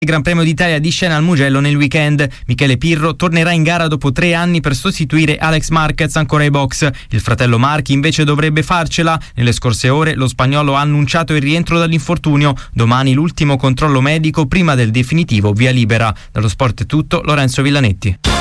Il Gran Premio d'Italia di scena al Mugello nel weekend. Michele Pirro tornerà in gara dopo 3 anni per sostituire Alex Marquez ancora ai box. Il fratello Marchi invece dovrebbe farcela. Nelle scorse ore lo spagnolo ha annunciato il rientro dall'infortunio. Domani l'ultimo controllo medico prima del definitivo via libera. Dallo Sport è tutto, Lorenzo Villanetti.